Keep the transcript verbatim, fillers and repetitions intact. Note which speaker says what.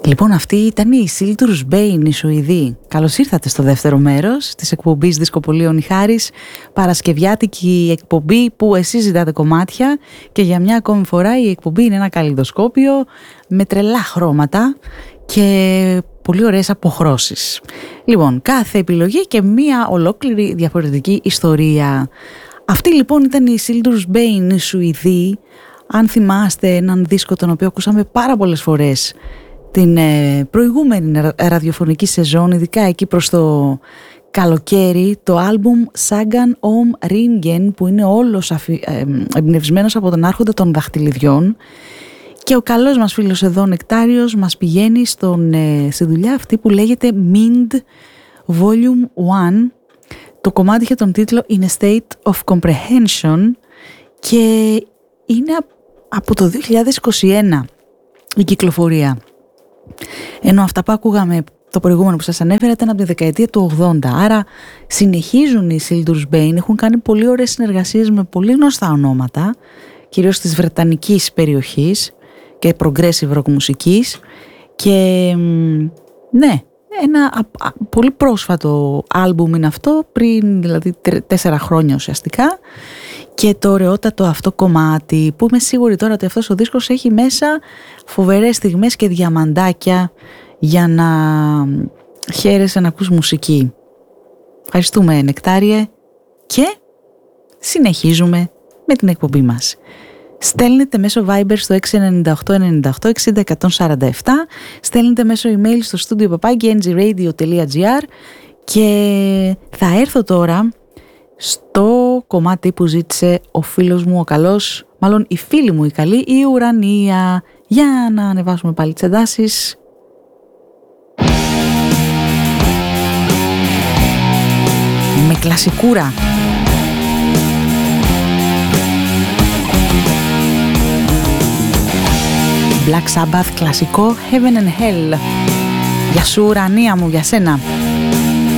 Speaker 1: Λοιπόν, αυτή ήταν η Sildur Bane, η Σουηδή. Καλώς ήρθατε στο δεύτερο μέρος της εκπομπής Δισκοπολίων η Χάρης, παρασκευιάτικη εκπομπή που εσείς ζητάτε κομμάτια και για μια ακόμη φορά η εκπομπή είναι ένα καλλιδοσκόπιο με τρελά χρώματα και πολύ ωραίες αποχρώσεις. Λοιπόν, κάθε επιλογή και μια ολόκληρη διαφορετική ιστορία. Αυτή λοιπόν ήταν η Sildur Bane, η Σουηδή. Αν θυμάστε έναν δίσκο τον οποίο ακούσαμε πάρα πολλές φορές την ε, προηγούμενη ραδιοφωνική σεζόν, ειδικά εκεί προς το καλοκαίρι, το άλμπουμ Sagan om Ringen, που είναι όλος αφι, ε, εμπνευσμένος από τον Άρχοντα των Δαχτυλιδιών, και ο καλός μας φίλος εδώ Νεκτάριος μας πηγαίνει στον, ε, στη δουλειά αυτή που λέγεται Mind Volume one. Το κομμάτι είχε τον τίτλο In a State of Comprehension και είναι από το δύο χιλιάδες είκοσι ένα η κυκλοφορία. Ενώ αυτά που ακούγαμε το προηγούμενο που σας ανέφερα ήταν από τη δεκαετία του ογδόντα. Άρα συνεχίζουν οι Sildur Bane, έχουν κάνει πολύ ωραίες συνεργασίες με πολύ γνωστά ονόματα, κυρίως της βρετανικής περιοχής και progressive rock μουσικής. Και ναι, ένα α, α, πολύ πρόσφατο άλμπουμ είναι αυτό, πριν δηλαδή τέσσερα χρόνια ουσιαστικά. Και το ωραιότατο αυτό κομμάτι που είμαι σίγουρη τώρα ότι αυτός ο δίσκος έχει μέσα φοβερές στιγμές και διαμαντάκια για να χαίρεσαι να ακούς μουσική. Ευχαριστούμε Νεκτάριε και συνεχίζουμε με την εκπομπή μας. Στέλνετε μέσω Viber στο έξι εννιά οκτώ εννιά οκτώ εξήντα εκατόν σαράντα επτά, στέλνετε μέσω email στο studio παπάκι εν τζι radio τελεία τζι άρ και θα έρθω τώρα στο κομμάτι που ζήτησε ο φίλος μου ο καλός, μάλλον η φίλη μου η καλή, η Ουρανία. Για να ανεβάσουμε πάλι τις εντάσεις. Με κλασικούρα. Black Sabbath κλασικό Heaven and Hell. Για σου Ουρανία μου, για σένα.